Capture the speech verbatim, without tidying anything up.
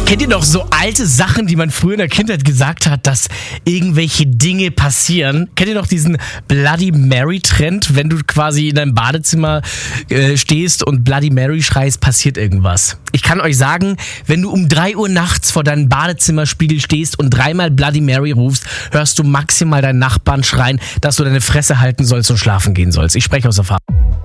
Kennt ihr noch so alte Sachen, die man früher in der Kindheit gesagt hat, dass irgendwelche Dinge passieren? Kennt ihr noch diesen Bloody Mary-Trend, wenn du quasi in deinem Badezimmer äh, stehst und Bloody Mary schreist, passiert irgendwas? Ich kann euch sagen, wenn du um drei Uhr nachts vor deinem Badezimmerspiegel stehst und dreimal Bloody Mary rufst, hörst du maximal deinen Nachbarn schreien, dass du deine Fresse halten sollst und schlafen gehen sollst. Ich spreche aus Erfahrung.